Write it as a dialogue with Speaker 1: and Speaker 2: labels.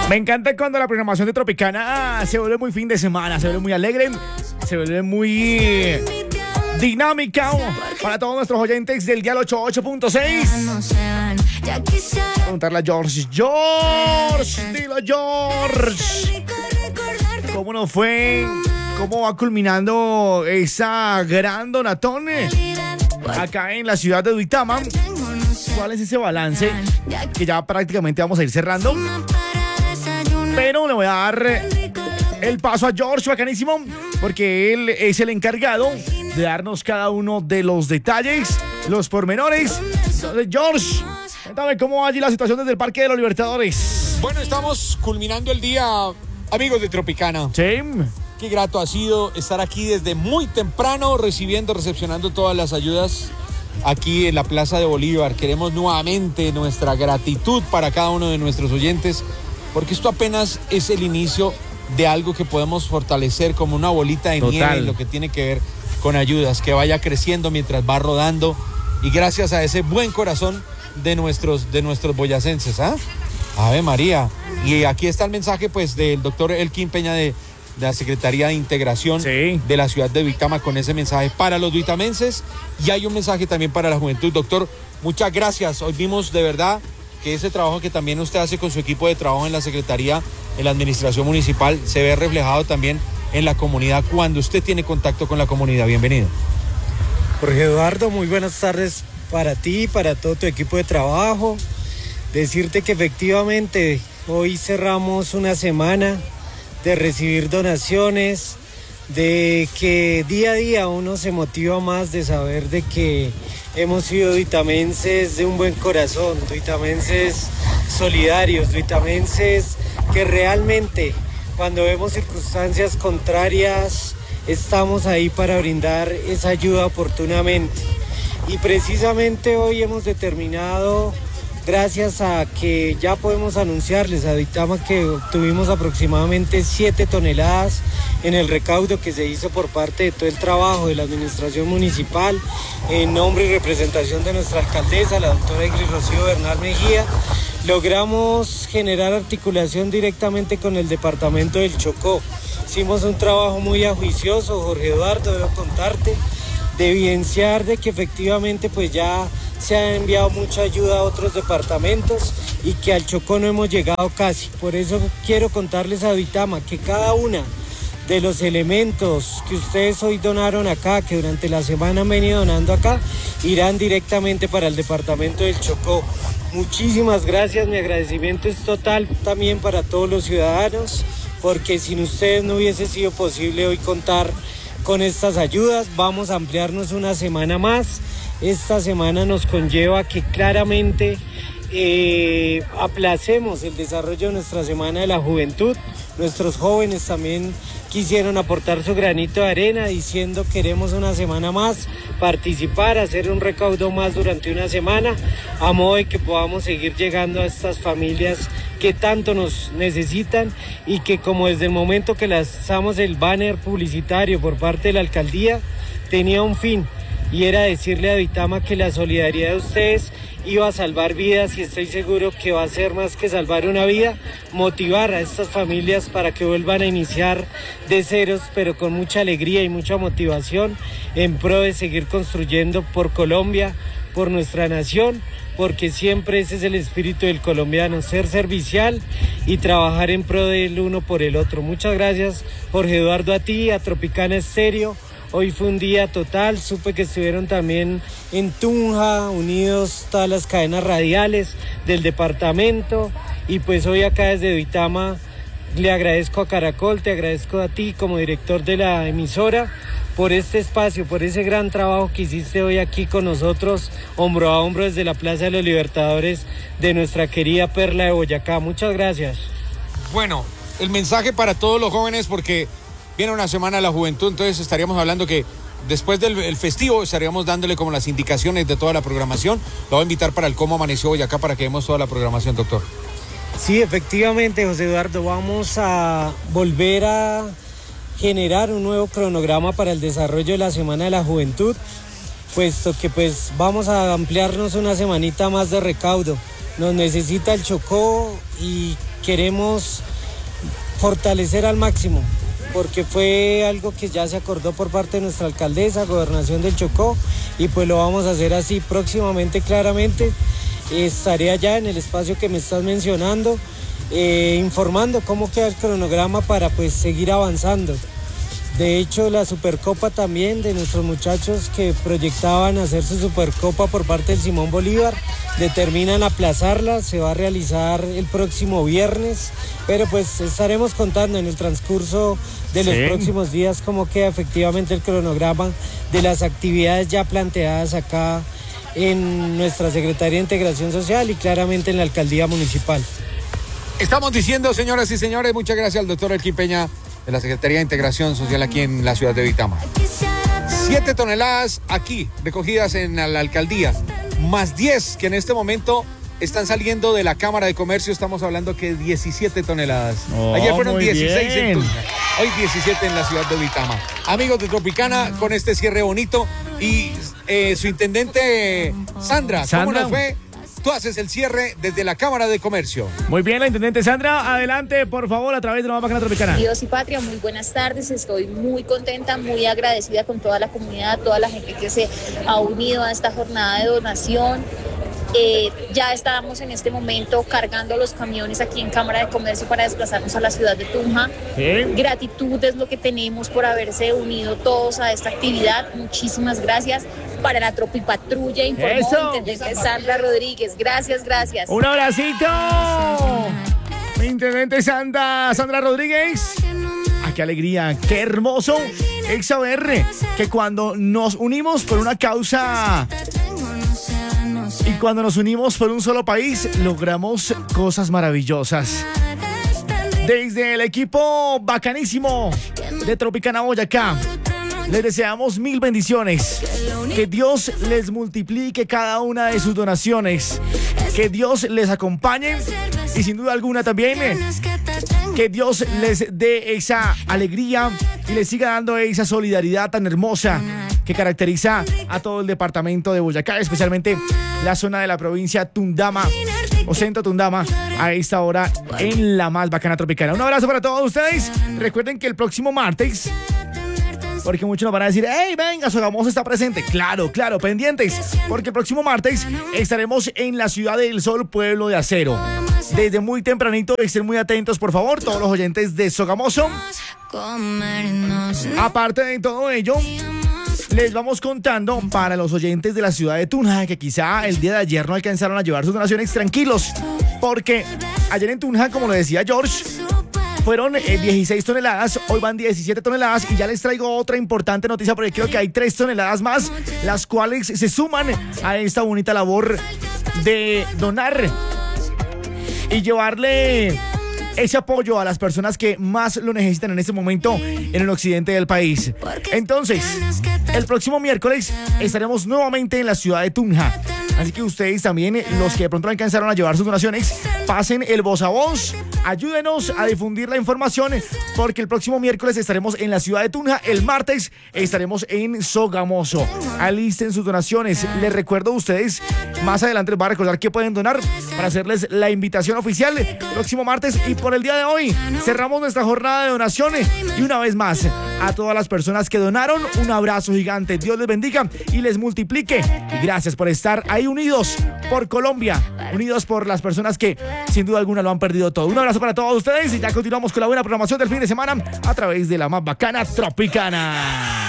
Speaker 1: Me encanta cuando la programación de Tropicana se vuelve muy fin de semana, se vuelve muy alegre, se vuelve muy dinámica para todos nuestros oyentes del Dial 88.6. Preguntarle a George, dilo George, ¿cómo nos fue? ¿Cómo va culminando esa gran donatón acá en la ciudad de Duitama? ¿Cuál es ese balance? Que ya prácticamente vamos a ir cerrando. Pero le voy a dar el paso a George, bacanísimo, porque él es el encargado de darnos cada uno de los detalles, los pormenores. Entonces, George, cuéntame cómo va allí la situación desde el Parque de los Libertadores.
Speaker 2: Bueno, estamos culminando el día, amigos de Tropicana.
Speaker 1: Sí.
Speaker 2: Qué grato ha sido estar aquí desde muy temprano, recepcionando todas las ayudas aquí en la Plaza de Bolívar. Queremos nuevamente nuestra gratitud para cada uno de nuestros oyentes, porque esto apenas es el inicio de algo que podemos fortalecer como una bolita de nieve en lo que tiene que ver con ayudas, que vaya creciendo mientras va rodando, y gracias a ese buen corazón de nuestros boyacenses. Ave María. Y aquí está el mensaje pues del doctor Elkin Peña de la Secretaría de Integración de la ciudad de Duitama, con ese mensaje para los duitamenses, y hay un mensaje también para la juventud. Doctor, muchas gracias. Hoy vimos de verdad que ese trabajo que también usted hace con su equipo de trabajo en la Secretaría, en la Administración Municipal, se ve reflejado también en la comunidad cuando usted tiene contacto con la comunidad. Bienvenido.
Speaker 3: Jorge Eduardo, muy buenas tardes para ti y para todo tu equipo de trabajo. Decirte que efectivamente hoy cerramos una semana de recibir donaciones, de que día a día uno se motiva más de saber de que hemos sido duitamenses de un buen corazón, duitamenses solidarios, duitamenses que realmente cuando vemos circunstancias contrarias estamos ahí para brindar esa ayuda oportunamente. Y precisamente hoy hemos determinado, gracias a que ya podemos anunciarles a Duitama que obtuvimos aproximadamente 7 toneladas en el recaudo que se hizo por parte de todo el trabajo de la administración municipal, en nombre y representación de nuestra alcaldesa, la doctora Ingrid Rocío Bernal Mejía. Logramos generar articulación directamente con el departamento del Chocó. Hicimos un trabajo muy ajuicioso, Jorge Eduardo, debo contarte, de evidenciar de que efectivamente pues ya se ha enviado mucha ayuda a otros departamentos y que al Chocó no hemos llegado casi. Por eso quiero contarles a Duitama que cada una de los elementos que ustedes hoy donaron acá, que durante la semana han venido donando acá, irán directamente para el departamento del Chocó. Muchísimas gracias, mi agradecimiento es total también para todos los ciudadanos, porque sin ustedes no hubiese sido posible hoy contar con estas ayudas. Vamos a ampliarnos una semana más. Esta semana nos conlleva que claramente aplacemos el desarrollo de nuestra Semana de la Juventud. Nuestros jóvenes también quisieron aportar su granito de arena diciendo queremos una semana más, participar, hacer un recaudo más durante una semana, a modo de que podamos seguir llegando a estas familias que tanto nos necesitan y que, como desde el momento que lanzamos el banner publicitario por parte de la alcaldía, tenía un fin, y era decirle a Duitama que la solidaridad de ustedes iba a salvar vidas, y estoy seguro que va a ser más que salvar una vida, motivar a estas familias para que vuelvan a iniciar de ceros, pero con mucha alegría y mucha motivación, en pro de seguir construyendo por Colombia, por nuestra nación, porque siempre ese es el espíritu del colombiano, ser servicial y trabajar en pro del uno por el otro. Muchas gracias, Jorge Eduardo, a ti, a Tropicana Estéreo. Hoy fue un día total, supe que estuvieron también en Tunja, unidos todas las cadenas radiales del departamento, y pues hoy acá desde Duitama le agradezco a Caracol, te agradezco a ti como director de la emisora por este espacio, por ese gran trabajo que hiciste hoy aquí con nosotros, hombro a hombro desde la Plaza de los Libertadores de nuestra querida Perla de Boyacá. Muchas gracias.
Speaker 2: Bueno, el mensaje para todos los jóvenes, porque viene una semana de la juventud, entonces estaríamos hablando que después del festivo estaríamos dándole como las indicaciones de toda la programación. Lo voy a invitar para el Cómo Amaneció Boyacá para que vemos toda la programación, doctor.
Speaker 3: Sí, efectivamente, José Eduardo, vamos a volver a generar un nuevo cronograma para el desarrollo de la Semana de la Juventud, puesto que pues vamos a ampliarnos una semanita más de recaudo. Nos necesita el Chocó, y queremos fortalecer al máximo, porque fue algo que ya se acordó por parte de nuestra alcaldesa, Gobernación del Chocó, y pues lo vamos a hacer así próximamente. Claramente estaré allá en el espacio que me estás mencionando, informando cómo queda el cronograma para pues seguir avanzando. De hecho, la Supercopa también de nuestros muchachos que proyectaban hacer su Supercopa por parte del Simón Bolívar, determinan aplazarla, se va a realizar el próximo viernes, pero pues estaremos contando en el transcurso de los próximos días cómo queda efectivamente el cronograma de las actividades ya planteadas acá en nuestra Secretaría de Integración Social y claramente en la Alcaldía Municipal.
Speaker 2: Estamos diciendo, señoras y señores, muchas gracias al doctor Elkin Peña de la Secretaría de Integración Social aquí en la ciudad de Vitama. 7 toneladas aquí, recogidas en la alcaldía, más 10 que en este momento están saliendo de la Cámara de Comercio. Estamos hablando que 17 toneladas. Ayer fueron 16 en Tunja, hoy 17 en la ciudad de Vitama. Amigos de Tropicana, con este cierre bonito. Y su intendente, Sandra, ¿cómo nos fue? Tú haces el cierre desde la Cámara de Comercio.
Speaker 1: Muy bien, la intendente Sandra, adelante, por favor, a través de la Más Bacana Tropicana.
Speaker 4: Dios y patria, muy buenas tardes. Estoy muy contenta, muy agradecida con toda la comunidad, toda la gente que se ha unido a esta jornada de donación. Ya estamos en este momento cargando los camiones aquí en Cámara de Comercio para desplazarnos a la ciudad de Tunja. Gratitud es lo que tenemos por haberse unido todos a esta actividad. Muchísimas gracias. Para la Tropipatrulla informó intendente Sandra Rodríguez. Gracias.
Speaker 1: Un abracito. Mi intendente Sandra Rodríguez. Qué alegría, qué hermoso es saber que cuando nos unimos por una causa y cuando nos unimos por un solo país, logramos cosas maravillosas. Desde el equipo bacanísimo de Tropicana Boyacá, les deseamos 1000 bendiciones. Que Dios les multiplique cada una de sus donaciones. Que Dios les acompañe y sin duda alguna también que Dios les dé esa alegría y les siga dando esa solidaridad tan hermosa que caracteriza a todo el departamento de Boyacá, especialmente la zona de la provincia Tundama o Centro Tundama a esta hora en la Más Bacana Tropicana. Un abrazo para todos ustedes. Recuerden que el próximo martes, porque muchos nos van a decir, hey, venga, Sogamoso está presente. Claro, pendientes, porque el próximo martes estaremos en la Ciudad del Sol, Pueblo de Acero. Desde muy tempranito, estén muy atentos, por favor, todos los oyentes de Sogamoso. Aparte de todo ello, les vamos contando para los oyentes de la ciudad de Tunja que quizá el día de ayer no alcanzaron a llevar sus donaciones, tranquilos, porque ayer en Tunja, como lo decía George, fueron 16 toneladas, hoy van 17 toneladas y ya les traigo otra importante noticia porque creo que hay 3 toneladas más, las cuales se suman a esta bonita labor de donar y llevarle ese apoyo a las personas que más lo necesitan en este momento en el occidente del país. Entonces, el próximo miércoles estaremos nuevamente en la ciudad de Tunja. Así que ustedes también, los que de pronto no alcanzaron a llevar sus donaciones, pasen el voz a voz, ayúdenos a difundir la información, porque el próximo miércoles estaremos en la ciudad de Tunja, el martes estaremos en Sogamoso. Alisten sus donaciones. Les recuerdo a ustedes, más adelante les voy a recordar que pueden donar para hacerles la invitación oficial el próximo martes. Y por el día de hoy cerramos nuestra jornada de donaciones. Y una vez más, a todas las personas que donaron, un abrazo gigante. Dios les bendiga y les multiplique. Y gracias por estar ahí unidos por Colombia, unidos por las personas que sin duda alguna lo han perdido todo. Un abrazo para todos ustedes y ya continuamos con la buena programación del fin de semana a través de la Más Bacana Tropicana.